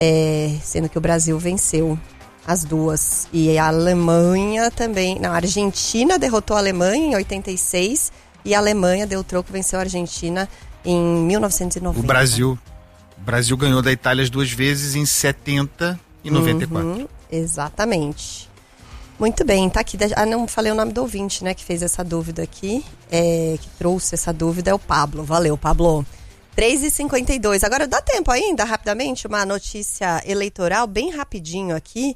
sendo que o Brasil venceu as duas. E a Alemanha também... Não, a Argentina derrotou a Alemanha em 86 e a Alemanha deu troco, venceu a Argentina em 1990. O Brasil ganhou da Itália as duas vezes em 70 e 94. Exatamente. Muito bem, tá aqui. Não falei o nome do ouvinte, né, que fez essa dúvida aqui, que trouxe essa dúvida, é o Pablo. Valeu, Pablo. 3h52. Agora dá tempo ainda, rapidamente, uma notícia eleitoral bem rapidinho aqui.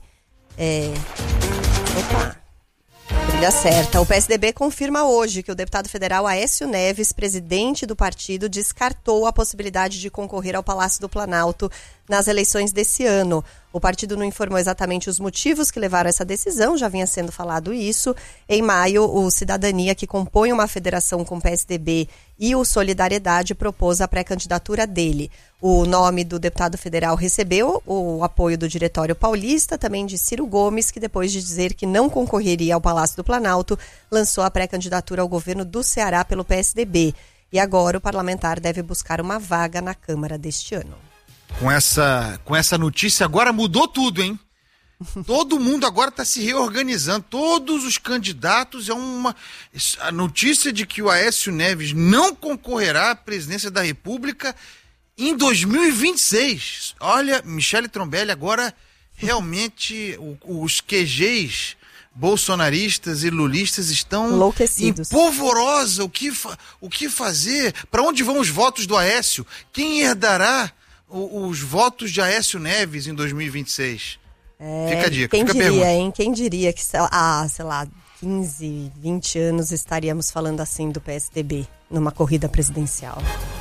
Opa, trilha certa. O PSDB confirma hoje que o deputado federal Aécio Neves, presidente do partido, descartou a possibilidade de concorrer ao Palácio do Planalto nas eleições desse ano. O partido não informou exatamente os motivos que levaram a essa decisão, já vinha sendo falado isso. Em maio, o Cidadania, que compõe uma federação com o PSDB e o Solidariedade, propôs a pré-candidatura dele. O nome do deputado federal recebeu o apoio do Diretório Paulista, também de Ciro Gomes, que depois de dizer que não concorreria ao Palácio do Planalto, lançou a pré-candidatura ao governo do Ceará pelo PSDB. E agora o parlamentar deve buscar uma vaga na Câmara deste ano. Com essa notícia agora mudou tudo, hein? Todo mundo agora está se reorganizando, todos os candidatos, a notícia de que o Aécio Neves não concorrerá à presidência da República em 2026. Olha, Michele Trombelli, agora realmente os QGs bolsonaristas e lulistas estão enlouquecidos. Em polvorosa. O que fazer? Para onde vão os votos do Aécio? Quem herdará os votos de Aécio Neves em 2026? Fica a dica, fica a pergunta. Hein? Quem diria que, sei lá, 15, 20 anos estaríamos falando assim do PSDB numa corrida presidencial.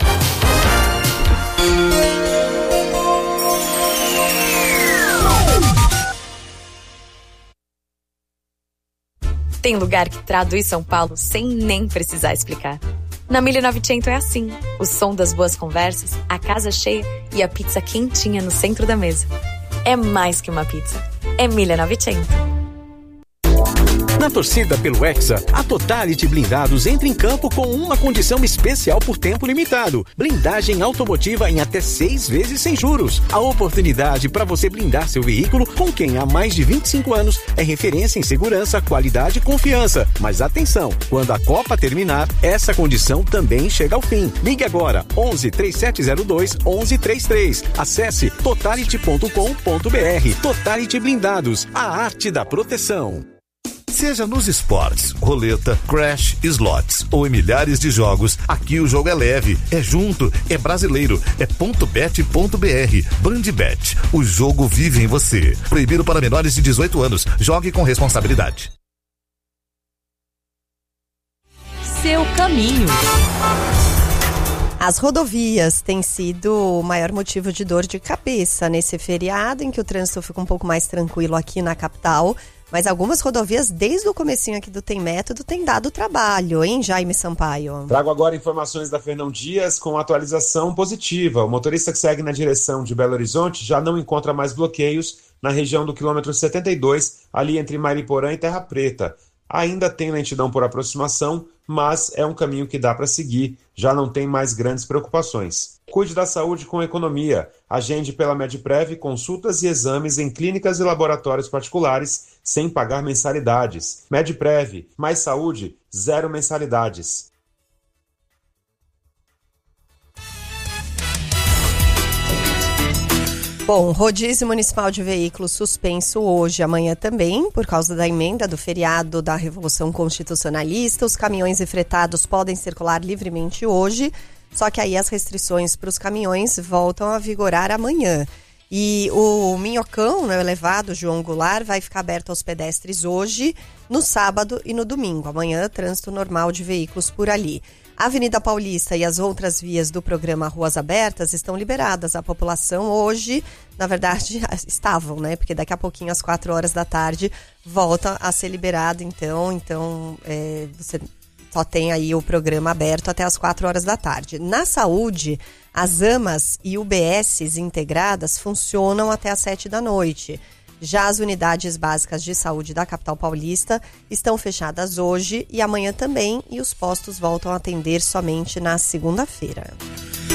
Tem lugar que traduz São Paulo sem nem precisar explicar. Na 1900 é assim, o som das boas conversas, a casa cheia e a pizza quentinha no centro da mesa. É mais que uma pizza, é 1900. Na torcida pelo Hexa, a Totality Blindados entra em campo com uma condição especial por tempo limitado. Blindagem automotiva em até 6 vezes sem juros. A oportunidade para você blindar seu veículo com quem há mais de 25 anos é referência em segurança, qualidade e confiança. Mas atenção, quando a Copa terminar, essa condição também chega ao fim. Ligue agora, 11 3702 1133. Acesse totality.com.br. Totality Blindados, a arte da proteção. Seja nos esportes, roleta, crash, slots ou em milhares de jogos, aqui o jogo é leve, é junto, é brasileiro, é .bet.br. Bandbet, o jogo vive em você. Proibido para menores de 18 anos. Jogue com responsabilidade. Seu caminho. As rodovias têm sido o maior motivo de dor de cabeça nesse feriado, em que o trânsito fica um pouco mais tranquilo aqui na capital. Mas algumas rodovias, desde o comecinho aqui do Tem Método, têm dado trabalho, hein, Jaime Sampaio? Trago agora informações da Fernão Dias com atualização positiva. O motorista que segue na direção de Belo Horizonte já não encontra mais bloqueios na região do quilômetro 72, ali entre Mariporã e Terra Preta. Ainda tem lentidão por aproximação, mas é um caminho que dá para seguir, já não tem mais grandes preocupações. Cuide da saúde com economia. Agende pela Medprev consultas e exames em clínicas e laboratórios particulares sem pagar mensalidades. Medprev, mais saúde, 0 mensalidades. Bom, rodízio municipal de veículos suspenso hoje, amanhã também, por causa da emenda do feriado da Revolução Constitucionalista. Os caminhões e fretados podem circular livremente hoje, só que aí as restrições para os caminhões voltam a vigorar amanhã. E o Minhocão, né, o elevado João Goulart, vai ficar aberto aos pedestres hoje, no sábado e no domingo. Amanhã, trânsito normal de veículos por ali. A Avenida Paulista e as outras vias do programa Ruas Abertas estão liberadas. A população hoje, na verdade, estavam, né? Porque daqui a pouquinho, às 4 horas da tarde, volta a ser liberado. Então você só tem aí o programa aberto até às 4 horas da tarde. Na saúde, as AMAs e UBSs integradas funcionam até às 7 da noite. Já as unidades básicas de saúde da capital paulista estão fechadas hoje e amanhã também, e os postos voltam a atender somente na segunda-feira.